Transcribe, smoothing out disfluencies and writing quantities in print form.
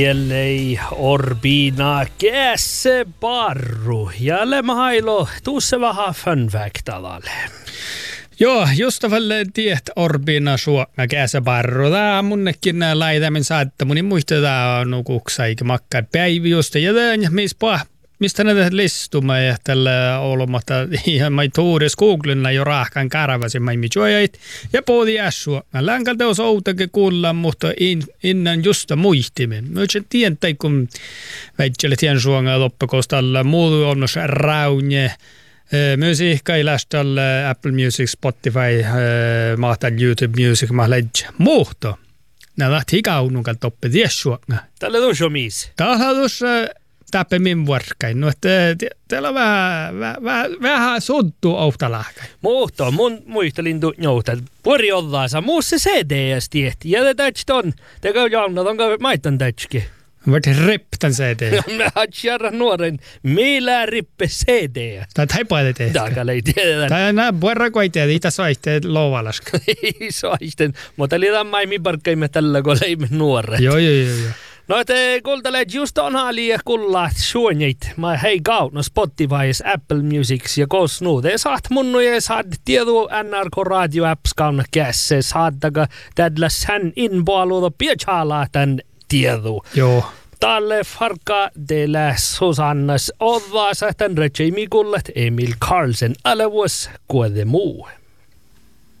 Ellei Orbina käse barru. Ja lemhailo tuossa vähän fun fact alalle. Joo, just väl tiet Orbina suokna käse barru. Tää munnekin laitamin saattaa. Munin muistetaan nukuksa eikä makkaa päivi just. Ja mistä näitä listuma ja tällä olematta ihan mai tuudes Googlena jo rahkan karvasin mai mitjoit ja poodi ässua. Länkalta os outake kuulla, mutta innan justa muistimen. Mä en tiedä, kun väitselle tien suonga loppakostalla muu on raunje. Musiikka ei lähtällä Apple Music, Spotify, mahtaa YouTube Music, mahtaa muuta. Nämä lähti hikaununkaan toppe tiessuokna. Tällä tuossa on miis? Tällä tuossa täpä min vuorkain. No, täällä on vähän sottu autalahkai. Muuta, mun muistelin tuota. Pori ollaansa, muu se CDS tietti. Ja tätsit on. Te käy jaunat, onko maittan tätski? Vart ripptan CD. Mä hatsjärra nuoren. Meillä rippe CD. Tää taipaille tehdä. Täällä ei tiedä. Tää on nää vuorrakoiteet, itä soihteet louvalaska. Ei soisten. Mutta liian maimi parkkaimme tällä, kun leimme nuoret. Joo. No te kuuntelet just onhan liian kullaat suonjeit. Mä hei kauna Spotifys, Apple Musics ja kosnu. Te saat munnuja saat tiedu NRK Radio Apps kauna kässe. Saattaka tädellä sen inboaluuta pietsalaa tän tiedu. Joo. Talle farka teillä Susannas Odvaasa tän Rejimi kullet Emil Carlsen alevus kuode muu.